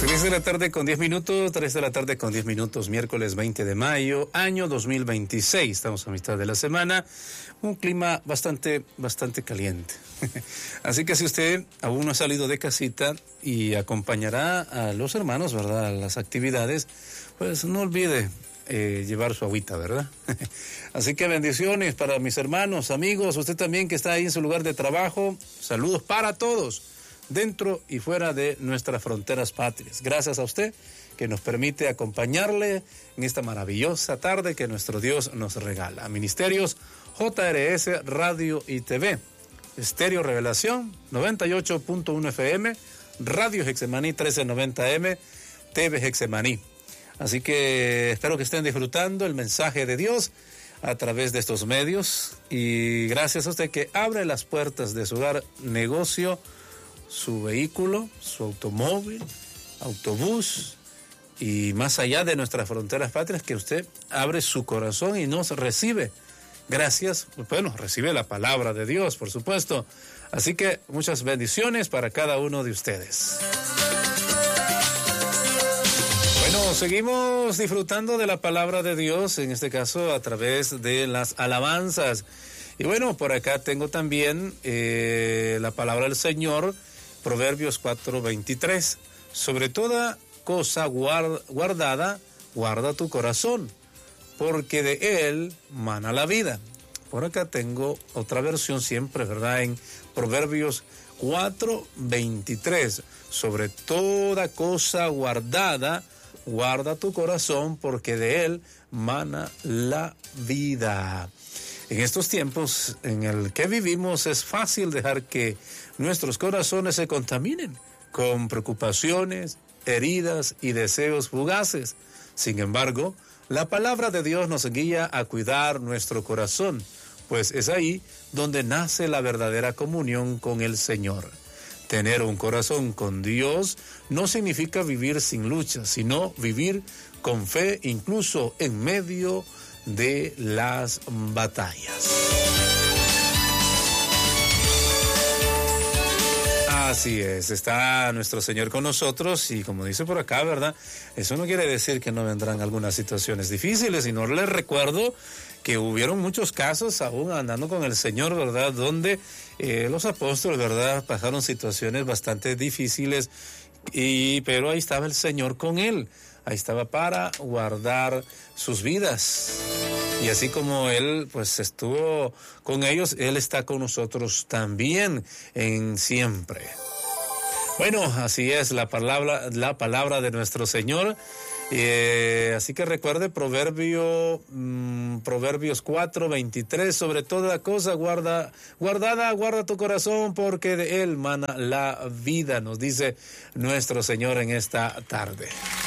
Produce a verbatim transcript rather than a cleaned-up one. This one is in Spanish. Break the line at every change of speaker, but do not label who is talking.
tres de la tarde con diez minutos, tres de la tarde con diez minutos, miércoles veinte de mayo, año dos mil veintiséis. Estamos a mitad de la semana, un clima bastante, bastante caliente. Así que si usted aún no ha salido de casita y acompañará a los hermanos, ¿verdad?, a las actividades, pues no olvide eh, llevar su agüita, ¿verdad? Así que bendiciones para mis hermanos, amigos, usted también que está ahí en su lugar de trabajo, saludos para todos, dentro y fuera de nuestras fronteras patrias. Gracias a usted que nos permite acompañarle en esta maravillosa tarde que nuestro Dios nos regala. Ministerios J R S Radio y T V, Estéreo Revelación noventa y ocho punto uno F M, Radio Getsemaní trece noventa M, T V Getsemaní. Así que espero que estén disfrutando el mensaje de Dios a través de estos medios y gracias a usted que abre las puertas de su hogar, negocio, su vehículo, su automóvil, autobús y más allá de nuestras fronteras patrias, que usted abre su corazón y nos recibe. Gracias, bueno, recibe la palabra de Dios, por supuesto. Así que muchas bendiciones para cada uno de ustedes. Bueno, seguimos disfrutando de la palabra de Dios, en este caso a través de las alabanzas. Y bueno, por acá tengo también eh, la palabra del Señor, Proverbios cuatro veintitrés. Sobre toda cosa guard, guardada, guarda tu corazón, porque de él mana la vida. Por acá tengo otra versión siempre, ¿verdad?, en Proverbios cuatro veintitrés. Sobre toda cosa guardada, guarda tu corazón, porque de él mana la vida. En estos tiempos en el que vivimos es fácil dejar que nuestros corazones se contaminen con preocupaciones, heridas y deseos fugaces. Sin embargo, la palabra de Dios nos guía a cuidar nuestro corazón, pues es ahí donde nace la verdadera comunión con el Señor. Tener un corazón con Dios no significa vivir sin lucha, sino vivir con fe incluso en medio de las batallas. Así es, está nuestro Señor con nosotros y como dice por acá, ¿verdad?, eso no quiere decir que no vendrán algunas situaciones difíciles, sino les recuerdo que hubieron muchos casos aún andando con el Señor, ¿verdad?, donde eh, los apóstoles, ¿verdad?, pasaron situaciones bastante difíciles, y pero ahí estaba el Señor con él, ahí estaba para guardar sus vidas. Y así como Él pues estuvo con ellos, Él está con nosotros también en siempre. Bueno, así es la palabra, la palabra de nuestro Señor. Eh, así que recuerde Proverbio, mmm, Proverbios cuatro veintitrés, sobre toda cosa guarda, guardada, guarda tu corazón, porque de él mana la vida, nos dice nuestro Señor en esta tarde.